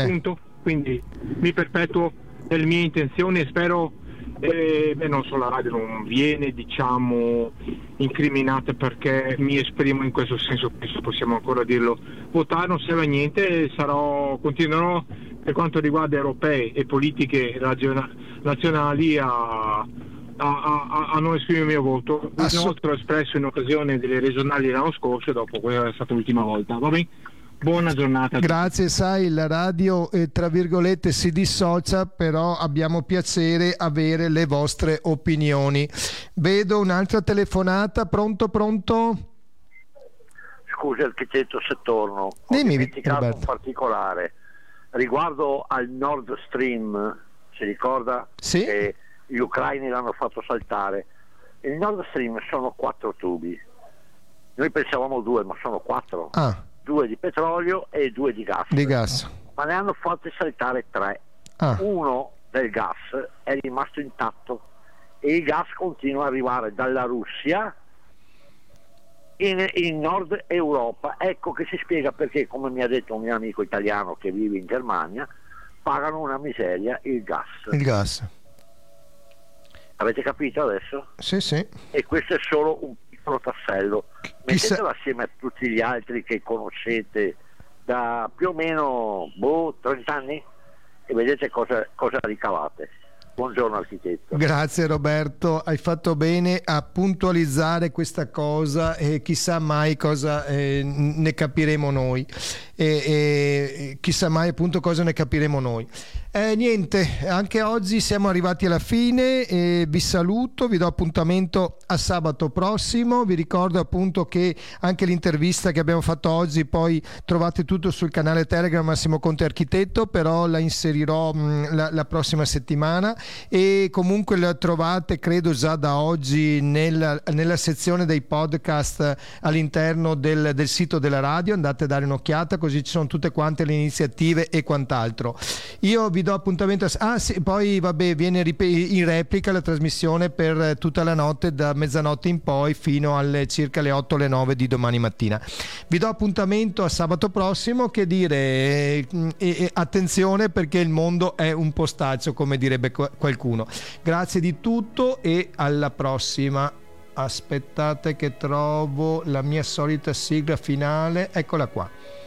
punto. Quindi mi perpetuo nelle mie intenzioni e spero non so, la radio non viene incriminata perché mi esprimo in questo senso, penso possiamo ancora dirlo. Votare non serve a niente, continuerò per quanto riguarda europee e politiche nazionali a non esprimere il mio voto. Inoltre ho espresso in occasione delle regionali l'anno scorso e dopo quella è stata l'ultima volta. Va bene? Buona giornata. Grazie, sai, la radio tra virgolette si dissocia, però abbiamo piacere avere le vostre opinioni. Vedo un'altra telefonata. Pronto? Scusi architetto se torno, ho dimenticato un particolare riguardo al Nord Stream, si ricorda? Sì. Che gli ucraini l'hanno fatto saltare. Il Nord Stream sono 4 tubi, noi pensavamo 2 ma sono 4. 2 di petrolio e 2 di gas. Ma ne hanno fatti saltare 3. Uno del gas è rimasto intatto e il gas continua ad arrivare dalla Russia in Nord Europa. Ecco che si spiega perché, come mi ha detto un mio amico italiano che vive in Germania, pagano una miseria il gas. Avete capito adesso? Sì. E questo è solo un piccolo tassello. Mettetelo assieme a tutti gli altri che conoscete da più o meno 30 anni e vedete cosa ricavate. Buongiorno architetto. Grazie Roberto, hai fatto bene a puntualizzare questa cosa e chissà mai cosa ne capiremo noi. Chissà mai appunto cosa ne capiremo noi. Niente, anche oggi siamo arrivati alla fine, vi saluto, vi do appuntamento a sabato prossimo. Vi ricordo appunto che anche l'intervista che abbiamo fatto oggi poi trovate tutto sul canale Telegram Massimo Conte Architetto, però la inserirò la prossima settimana e comunque la trovate credo già da oggi nella sezione dei podcast all'interno del sito della radio. Andate a dare un'occhiata, così ci sono tutte quante le iniziative e quant'altro. Io vi do appuntamento poi viene in replica la trasmissione per tutta la notte, da mezzanotte in poi fino alle circa le 8 le 9 di domani mattina. Vi do appuntamento a sabato prossimo, che dire attenzione perché il mondo è un postaccio, come direbbe qualcuno. Grazie di tutto e alla prossima. Aspettate che trovo la mia solita sigla finale, eccola qua.